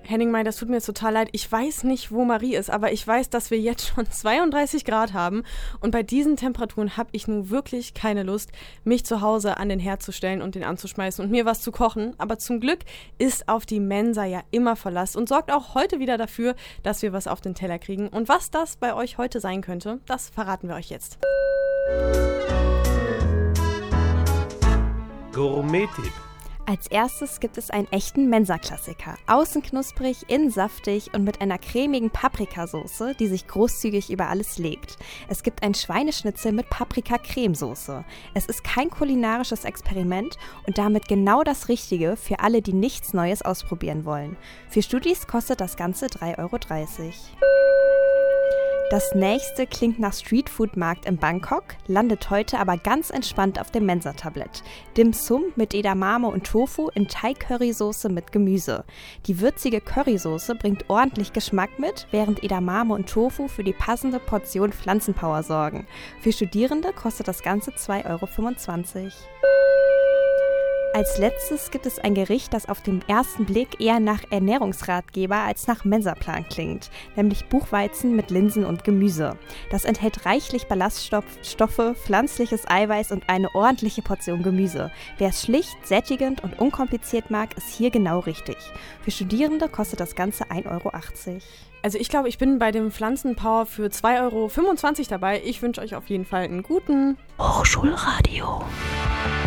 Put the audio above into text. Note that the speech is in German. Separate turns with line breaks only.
Henning May, das tut mir jetzt total leid. Ich weiß nicht, wo Marie ist, aber ich weiß, dass wir jetzt schon 32 Grad haben. Und bei diesen Temperaturen habe ich nun wirklich keine Lust, mich zu Hause an den Herd zu stellen und den anzuschmeißen und mir was zu kochen. Aber zum Glück ist auf die Mensa ja immer Verlass und sorgt auch heute wieder dafür, dass wir was auf den Teller kriegen. Und was das bei euch heute sein könnte, das verraten wir euch jetzt.
Gourmet-Tipp.
Als erstes gibt es einen echten Mensa-Klassiker. Außen knusprig, innen saftig und mit einer cremigen Paprikasauce, die sich großzügig über alles legt. Es gibt ein Schweineschnitzel mit Paprika-Cremesoße. Es ist kein kulinarisches Experiment und damit genau das Richtige für alle, die nichts Neues ausprobieren wollen. Für Studis kostet das Ganze 3,30 €. Das nächste klingt nach Streetfood-Markt in Bangkok, landet heute aber ganz entspannt auf dem Mensa-Tablett. Dim Sum mit Edamame und Tofu in Thai-Currysoße mit Gemüse. Die würzige Currysoße bringt ordentlich Geschmack mit, während Edamame und Tofu für die passende Portion Pflanzenpower sorgen. Für Studierende kostet das Ganze 2,25 €. Als letztes gibt es ein Gericht, das auf den ersten Blick eher nach Ernährungsratgeber als nach Mensaplan klingt, nämlich Buchweizen mit Linsen und Gemüse. Das enthält reichlich Ballaststoffe, pflanzliches Eiweiß und eine ordentliche Portion Gemüse. Wer es schlicht, sättigend und unkompliziert mag, ist hier genau richtig. Für Studierende kostet das Ganze 1,80 €.
Also ich glaube, ich bin bei dem Pflanzenpower für 2,25 € dabei. Ich wünsche euch auf jeden Fall einen guten
Hochschulradio.